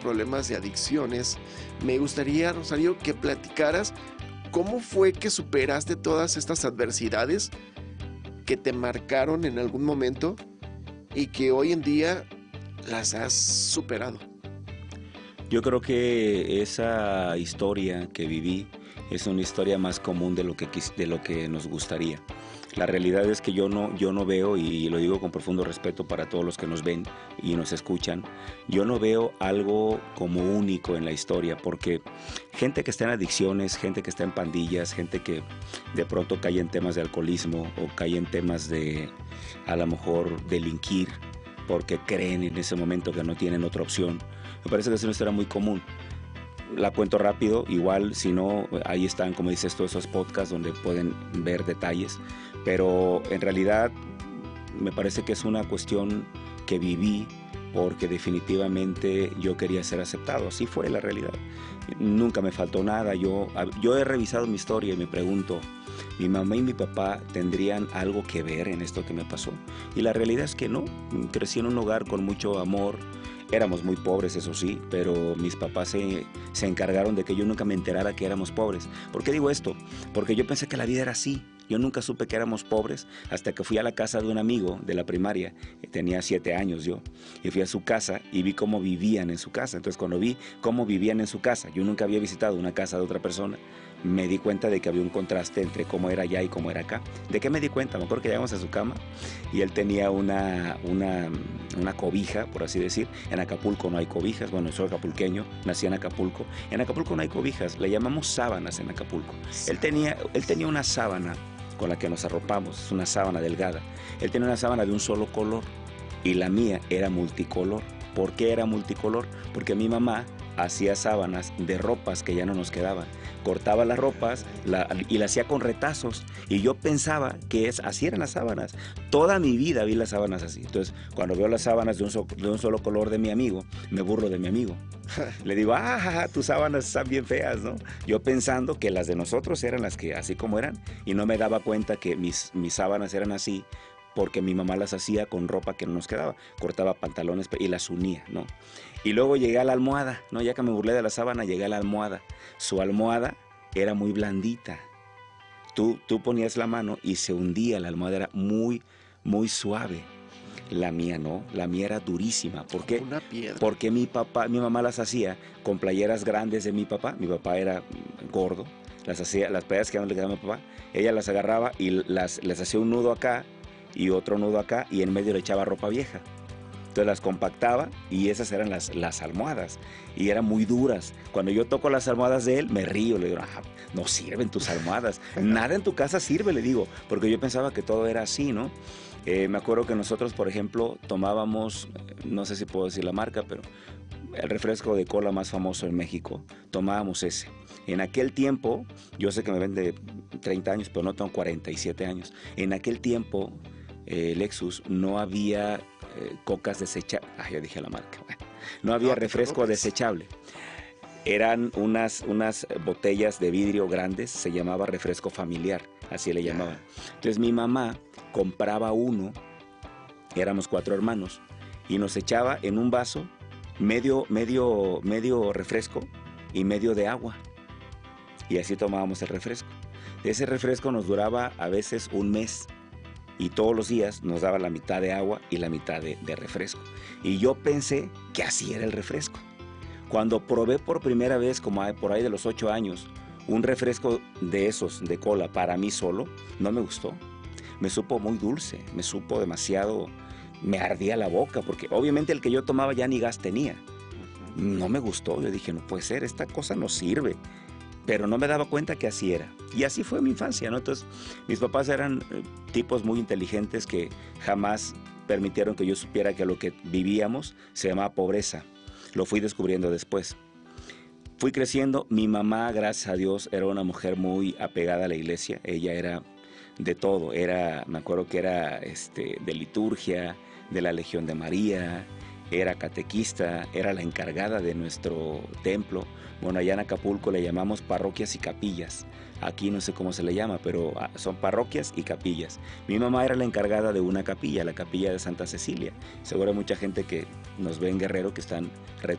problemas de adicciones. Me gustaría, Rosario, que platicaras cómo fue que superaste todas estas adversidades que te marcaron en algún momento y que hoy en día las has superado. Yo creo que esa historia que viví es una historia más común de lo que nos gustaría. La realidad es que yo no veo, y lo digo con profundo respeto para todos los que nos ven y nos escuchan, yo no veo algo como único en la historia, porque gente que está en adicciones, gente que está en pandillas, gente que de pronto cae en temas de alcoholismo o cae en temas de, a lo mejor, delinquir, porque creen en ese momento que no tienen otra opción. Me parece que es una historia muy común. La cuento rápido, igual si no, ahí están, como dices, todos esos podcasts donde pueden ver detalles, pero en realidad me parece que es una cuestión que viví porque definitivamente yo quería ser aceptado, así fue la realidad. Nunca me faltó nada, yo he revisado mi historia y me pregunto, ¿mi mamá y mi papá tendrían algo que ver en esto que me pasó? Y la realidad es que no, crecí en un hogar con mucho amor. Éramos muy pobres, eso sí, pero mis papás se encargaron de que yo nunca me enterara que éramos pobres. ¿Por qué digo esto? Porque yo pensé que la vida era así. Yo nunca supe que éramos pobres hasta que fui a la casa de un amigo de la primaria. Tenía 7 años yo. Y fui a su casa y vi cómo vivían en su casa. Entonces, cuando vi cómo vivían en su casa, yo nunca había visitado una casa de otra persona, me di cuenta de que había un contraste entre cómo era allá y cómo era acá. ¿De qué me di cuenta? Me acuerdo que llegamos a su cama y él tenía una cobija, por así decir. En Acapulco no hay cobijas. Bueno, soy acapulqueño, nací en Acapulco. En Acapulco no hay cobijas, le llamamos sábanas en Acapulco. Él tenía una sábana con la que nos arropamos, es una sábana delgada. Él tenía una sábana de un solo color y la mía era multicolor. ¿Por qué era multicolor? Porque mi mamá hacía sábanas de ropas que ya no nos quedaban. Cortaba las ropas y las hacía con retazos. Y yo pensaba que así eran las sábanas. Toda mi vida vi las sábanas así. Entonces, cuando veo las sábanas de un solo color de mi amigo, me burlo de mi amigo. Le digo, tus sábanas están bien feas, ¿no? Yo pensando que las de nosotros eran las que así como eran. Y no me daba cuenta que mis sábanas eran así porque mi mamá las hacía con ropa que no nos quedaba. Cortaba pantalones y las unía, ¿no? Y luego llegué a la almohada, ¿no? Ya que me burlé de la sábana, llegué a la almohada. Su almohada era muy blandita. Tú ponías la mano y se hundía, la almohada era muy, muy suave. La mía no, la mía era durísima. ¿Por qué? Una piedra. Porque mi mamá las hacía con playeras grandes de mi papá. Mi papá era gordo. Las playeras que no le quedaban a mi papá, ella las agarraba y les hacía un nudo acá y otro nudo acá y en medio le echaba ropa vieja. Entonces las compactaba y esas eran las almohadas y eran muy duras. Cuando yo toco las almohadas de él, me río, le digo, no sirven tus almohadas, nada en tu casa sirve, le digo, porque yo pensaba que todo era así, ¿no? Me acuerdo que nosotros, por ejemplo, tomábamos, no sé si puedo decir la marca, pero el refresco de cola más famoso en México, tomábamos ese. En aquel tiempo, yo sé que me ven de 30 años, pero no tengo 47 años. En aquel tiempo, Lexus, no había cocas desechables. Ya dije la marca. No había refresco desechable. Eran unas botellas de vidrio grandes, se llamaba refresco familiar, así le llamaban. Entonces mi mamá compraba uno, éramos 4 hermanos, y nos echaba en un vaso medio refresco y medio de agua. Y así tomábamos el refresco. Ese refresco nos duraba a veces un mes. Y todos los días nos daba la mitad de agua y la mitad de refresco. Y yo pensé que así era el refresco. Cuando probé por primera vez, como por ahí de los 8 años, un refresco de esos, de cola, para mí solo, no me gustó. Me supo muy dulce, me supo demasiado, me ardía la boca, porque obviamente el que yo tomaba ya ni gas tenía. No me gustó, yo dije, no puede ser, esta cosa no sirve. Pero no me daba cuenta que así era. Y así fue mi infancia, ¿no? Entonces, mis papás eran tipos muy inteligentes que jamás permitieron que yo supiera que lo que vivíamos se llamaba pobreza. Lo fui descubriendo después. Fui creciendo. Mi mamá, gracias a Dios, era una mujer muy apegada a la iglesia. Ella era de todo. Me acuerdo que era de liturgia, de la Legión de María, era catequista, era la encargada de nuestro templo. Bueno, allá en Acapulco le llamamos parroquias y capillas. Aquí no sé cómo se le llama, pero son parroquias y capillas. Mi mamá era la encargada de una capilla, la capilla de Santa Cecilia. Seguro hay mucha gente que nos ve en Guerrero que están